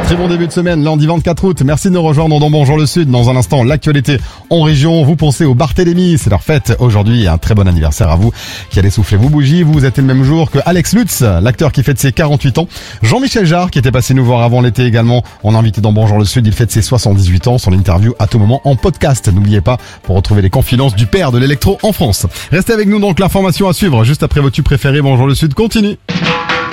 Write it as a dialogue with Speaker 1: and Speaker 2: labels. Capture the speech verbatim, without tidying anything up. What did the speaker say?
Speaker 1: Très bon début de semaine, lundi vingt-quatre août. Merci de nous rejoindre dans Bonjour le Sud. Dans un instant, l'actualité en région. Vous pensez au Barthélémy, c'est leur fête aujourd'hui. Un très bon anniversaire à vous qui allez souffler vos bougies. Vous êtes le même jour que Alex Lutz, l'acteur qui fête ses quarante-huit ans. Jean-Michel Jarre qui était passé nous voir avant l'été également. On a invité dans Bonjour le Sud, il fête ses soixante-dix-huit ans. Son interview à tout moment en podcast. N'oubliez pas pour retrouver les confidences du père de l'électro en France. Restez avec nous donc, l'information à suivre juste après vos tubes préférés. Bonjour le Sud continue.